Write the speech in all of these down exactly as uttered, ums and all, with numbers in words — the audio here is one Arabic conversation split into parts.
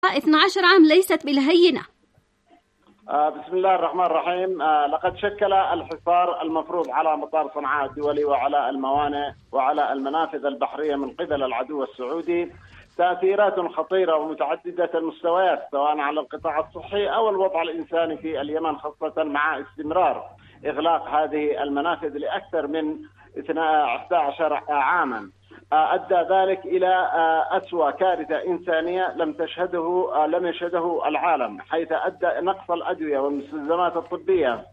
اثني عشر عام ليست بالهينة. بسم الله الرحمن الرحيم. لقد شكل الحصار المفروض على مطار صنعاء الدولي وعلى الموانئ وعلى المنافذ البحرية من قبل العدو السعودي تأثيرات خطيرة ومتعددة المستويات، سواء على القطاع الصحي أو الوضع الإنساني في اليمن، خاصة مع استمرار إغلاق هذه المنافذ لأكثر من اثني عشر عاما. أدى ذلك إلى أسوأ كارثة إنسانية لم تشهده لم يشهده العالم، حيث أدى نقص الأدوية والمستلزمات الطبية،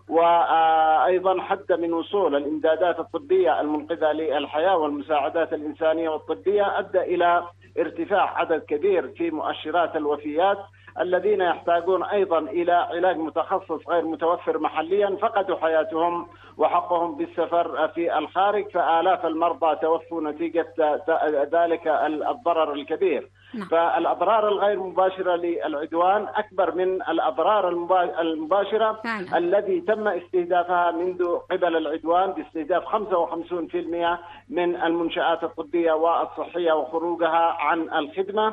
وأيضا حد من وصول الإمدادات الطبية المنقذة للحياة والمساعدات الإنسانية والطبية، أدى إلى ارتفاع عدد كبير في مؤشرات الوفيات الذين يحتاجون أيضا إلى علاج متخصص غير متوفر محليا، فقدوا حياتهم وحقهم بالسفر في الخارج، فآلاف المرضى توفوا نتيجة ذلك الضرر الكبير. فالأضرار الغير مباشرة للعدوان أكبر من الأضرار المباشرة الذي تم استهدافها منذ قبل العدوان، باستهداف خمسة وخمسين بالمئة من المنشآت الطبية والصحية وخروجها عن الخدمة،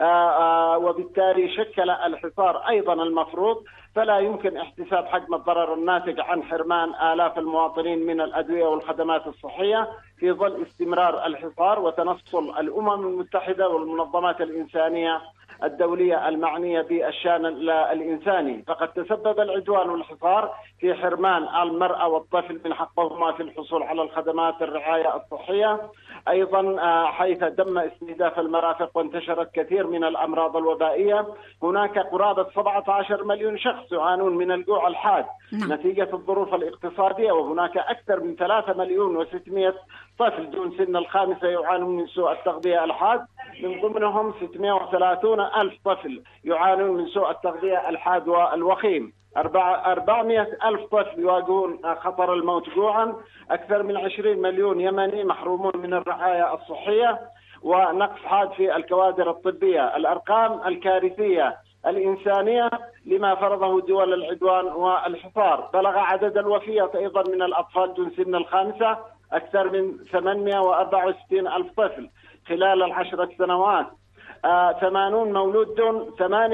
وبالتالي شكل الحصار أيضا المفروض فلا يمكن احتساب حجم الضرر الناتج عن حرمان آلاف المواطنين من الأدوية والخدمات الصحية في ظل استمرار الحصار وتنصل الأمم المتحدة والمنظمات الإنسانية الدولية المعنية بالشأن الإنساني. فقد تسبب العدوان والحصار في حرمان المرأة والطفل من حقهما في الحصول على الخدمات الرعاية الصحية، أيضا حيث تم استهداف المرافق وانتشرت كثير من الأمراض الوبائية. هناك قرابة سبعة عشر مليون شخص يعانون من الجوع الحاد نتيجة الظروف الاقتصادية، وهناك أكثر من ثلاثة مليون وستمئة طفل دون سن الخامسة يعانون من سوء التغذية الحاد، من ضمنهم ستمئة وثلاثين ألف طفل يعانون من سوء التغذية الحاد والوخيم. أربعمئة ألف طفل يواجهون خطر الموت جوعا، أكثر من عشرين مليون يمني محرومون من الرعاية الصحية، ونقص حاد في الكوادر الطبية. الأرقام الكارثية الإنسانية لما فرضه دول العدوان والحصار. بلغ عدد الوفيات أيضا من الأطفال دون سن الخامسة أكثر من ثمانمئة وأربعة وستين ألف طفل خلال العشرة سنوات. ثمانون مولود دون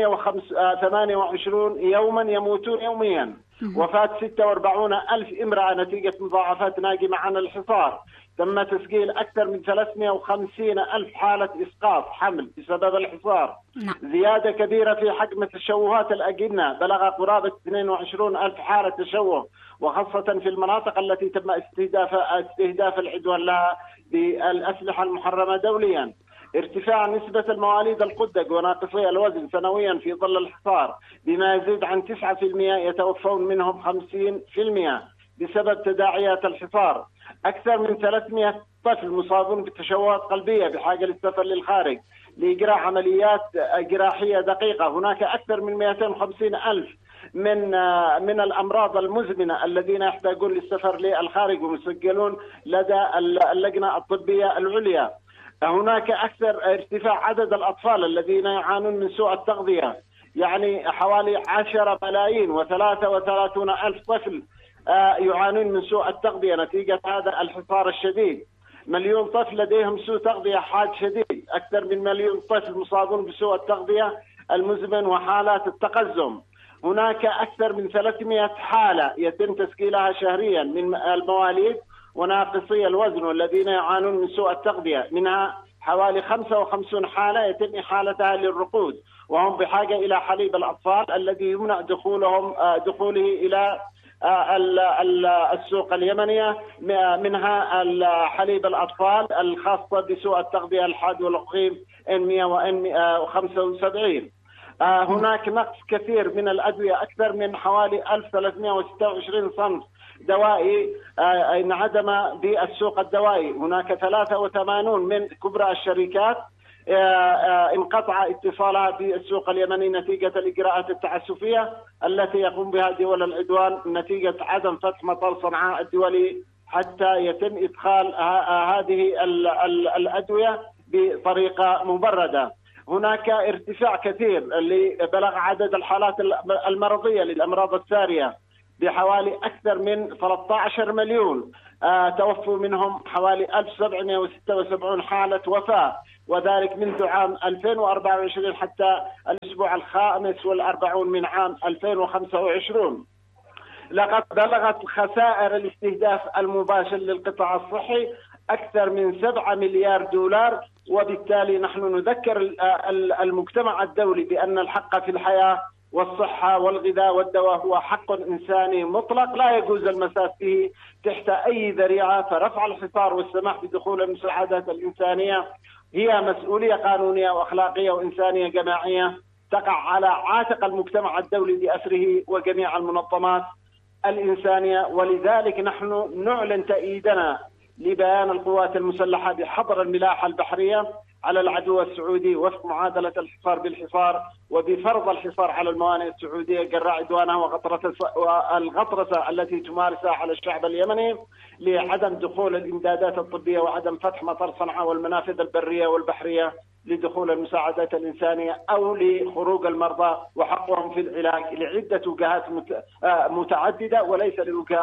ثمانية وعشرين يوما يموتون يوميا. وفاة ستة وأربعين ألف امرأة نتيجة مضاعفات ناجمة عن الحصار. تم تسجيل أكثر من ثلاثمئة وخمسين ألف حالة إسقاط حمل بسبب الحصار. زيادة كبيرة في حجم تشوهات الأجنة، بلغ قرابة اثنين وعشرين ألف حالة تشوه، وخاصة في المناطق التي تم استهداف استهداف العدوان لها بالأسلحة المحرمة دوليا. ارتفاع نسبة المواليد القدق وناقصي الوزن سنويا في ظل الحصار بما يزيد عن تسعة بالمئة، يتوفون منهم خمسين بالمئة بسبب تداعيات الحصار. أكثر من ثلاثمئة طفل مصابون بتشوهات قلبية بحاجة للسفر للخارج لإجراء عمليات جراحية دقيقة. هناك أكثر من مئتين وخمسين ألف من من الأمراض المزمنة الذين يحتاجون للسفر للخارج ومسجلون لدى اللجنة الطبية العليا. هناك أكثر ارتفاع عدد الأطفال الذين يعانون من سوء التغذية، يعني حوالي عشرة ملايين وثلاثة وثلاثون ألف طفل يعانون من سوء التغذية نتيجة هذا الحصار الشديد. مليون طفل لديهم سوء تغذية حاد شديد. أكثر من مليون طفل مصابون بسوء التغذية المزمن وحالات التقزم. هناك أكثر من ثلاثمئة حالة يتم تسجيلها شهريا من المواليد وناقصي الوزن والذين يعانون من سوء التغذية، منها حوالي خمسة وخمسين حالة يتم إحالتها للرقود، وهم بحاجة إلى حليب الأطفال الذي يمنع دخولهم دخوله إلى السوق اليمنية، منها حليب الأطفال الخاصة بسوء التغذية الحاد والوخيم إن مئة وإن خمسة وسبعين. هناك نقص كثير من الأدوية، أكثر من حوالي ألف وثلاثمئة وستة وعشرين صنف دوائي انعدم بالسوق الدوائي. هناك ثلاثة وثمانين من كبرى الشركات انقطع اتصالها بالسوق اليمني نتيجة الإجراءات التعسفية التي يقوم بها دول العدوان نتيجة عدم فتح مطار صنعاء الدولي حتى يتم إدخال هذه الأدوية بطريقة مبردة. هناك ارتفاع كثير اللي بلغ عدد الحالات المرضية للأمراض السارية بحوالي أكثر من ثلاثة عشر مليون، آه توفوا منهم حوالي ألف وسبعمئة وستة وسبعين حالة وفاة، وذلك منذ عام ألفين وأربعة وعشرين حتى الأسبوع الخامس والأربعون من عام ألفين وخمسة وعشرين. لقد بلغت خسائر الاستهداف المباشر للقطاع الصحي أكثر من سبعة مليار دولار، وبالتالي نحن نذكر المجتمع الدولي بأن الحق في الحياة والصحة والغذاء والدواء هو حق إنساني مطلق لا يجوز المساس به تحت أي ذريعة، فرفع الحصار والسماح بدخول المساعدات الإنسانية هي مسؤولية قانونية وأخلاقية وإنسانية جماعية تقع على عاتق المجتمع الدولي بأسره وجميع المنظمات الإنسانية. ولذلك نحن نعلن تأييدنا لبيان القوات المسلحة بحظر الملاحة البحرية على العدو السعودي وفق معادلة الحصار بالحصار، وبفرض الحصار على الموانئ السعودية جراء عدوانها والغطرسة التي تمارسها على الشعب اليمني لعدم دخول الإمدادات الطبية وعدم فتح مطار صنعاء والمنافذ البرية والبحرية لدخول المساعدات الإنسانية أو لخروج المرضى وحقهم في العلاج لعدة وجهات متعددة وليس لوجهة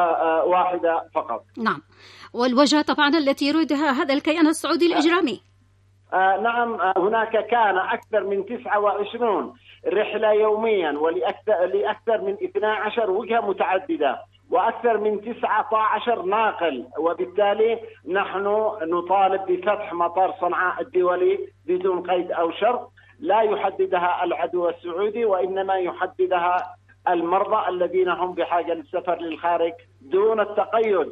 واحدة فقط. نعم، والوجهة طبعا التي يريدها هذا الكيان السعودي الإجرامي. آه نعم، آه هناك كان أكثر من تسعة وعشرين رحلة يوميا ولأكثر لأكثر من اثنتي عشرة وجهة متعددة وأكثر من تسعة عشر ناقل، وبالتالي نحن نطالب بفتح مطار صنعاء الدولي بدون قيد أو شرط، لا يحددها العدو السعودي وإنما يحددها المرضى الذين هم بحاجة للسفر للخارج دون التقيد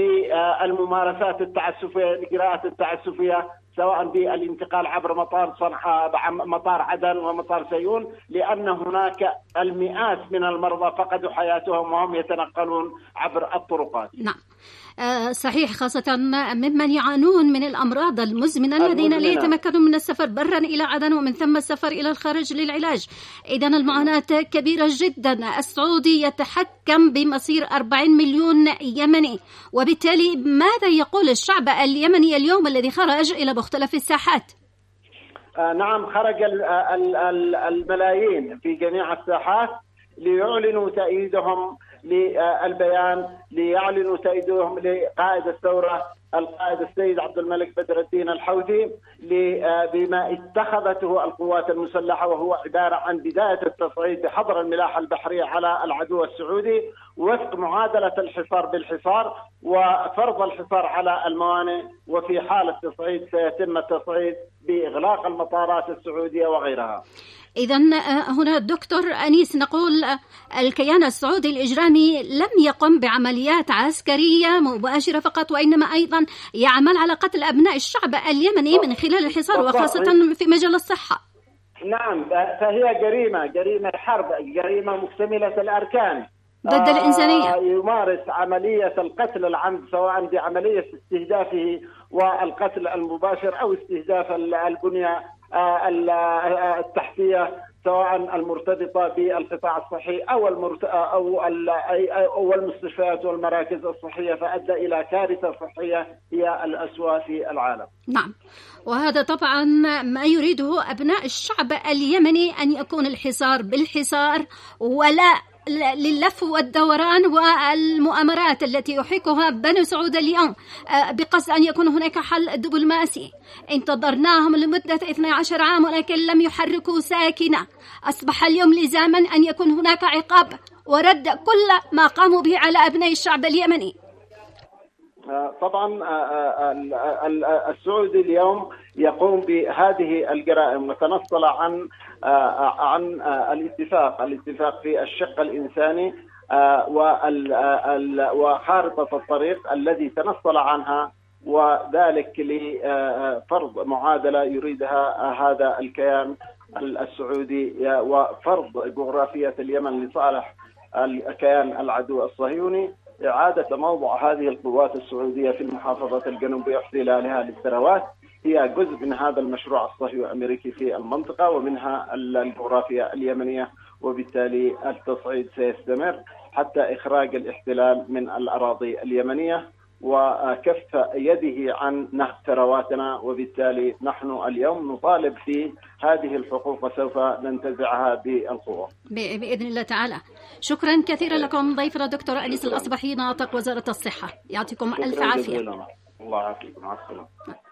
بالممارسات التعسفية الإجراءات التعسفية سواء بالانتقال عبر مطار صنعاء مطار عدن ومطار سيئون، لأن هناك المئات من المرضى فقدوا حياتهم وهم يتنقلون عبر الطرقات. نعم آه صحيح، خاصة ممن يعانون من الأمراض المزمنة الذين لا يتمكنون من السفر برا إلى عدن ومن ثم السفر إلى الخارج للعلاج. إذن المعاناة كبيرة جدا. السعودي يتحكم بمصير أربعين مليون يمني، وبالتالي ماذا يقول الشعب اليمني اليوم الذي خرج إلى مختلف الساحات؟ آه نعم، خرج الملايين في جميع الساحات ليعلنوا تأييدهم للبيان، ليعلنوا تأييدهم لقائد الثورة القائد السيد عبد الملك بدر الدين الحوثي بما اتخذته القوات المسلحة، وهو عبارة عن بداية التصعيد بحظر الملاحة البحرية على العدو السعودي وفق معادلة الحصار بالحصار وفرض الحصار على الموانئ، وفي حال التصعيد سيتم التصعيد بإغلاق المطارات السعودية وغيرها. إذن هنا دكتور أنيس نقول الكيان السعودي الإجرامي لم يقم بعمليات عسكرية مباشرة فقط، وإنما أيضا يعمل على قتل أبناء الشعب اليمني من خلال الحصار وخاصة في مجال الصحة. نعم، فهي جريمة جريمة حرب، جريمة مكتملة الأركان ضد الإنسانية. يمارس عملية القتل العمد سواء بعملية استهدافه والقتل المباشر أو استهداف البنية التحتية سواء المرتبطة بالقطاع الصحي أو المرت... أو أو المستشفيات والمراكز الصحية، فأدى إلى كارثة صحية هي الأسوأ في العالم. نعم، وهذا طبعا ما يريده أبناء الشعب اليمني، أن يكون الحصار بالحصار ولا لللف والدوران والمؤامرات التي يحيكها بنو سعود اليوم بقصد أن يكون هناك حل دبلوماسي. انتظرناهم لمدة اثني عشر عام ولكن لم يحركوا ساكنة. أصبح اليوم لزاما أن يكون هناك عقاب ورد كل ما قاموا به على أبناء الشعب اليمني. طبعا السعودي اليوم يقوم بهذه الجرائم وتنصل عن عن الاتفاق الاتفاق في الشق الإنساني وخارطة الطريق الذي تنصل عنها، وذلك لفرض معادلة يريدها هذا الكيان السعودي وفرض جغرافية اليمن لصالح الكيان العدو الصهيوني، إعادة موضع هذه القوات السعودية في المحافظة الجنوبية واحتلالها للثروات هي جزء من هذا المشروع الصهيوني الأمريكي في المنطقة ومنها الجغرافيا اليمنية، وبالتالي التصعيد سيستمر حتى إخراج الاحتلال من الأراضي اليمنية وكف يده عن نهب ثرواتنا. وبالتالي نحن اليوم نطالب في هذه الحقوق وسوف ننتزعها بالقوة بإذن الله تعالى. شكرا كثيرا لكم ضيفنا دكتور أنيس الأصبحي ناطق وزارة الصحة، يعطيكم ألف عافية. الله يعافيكم، مع السلامة.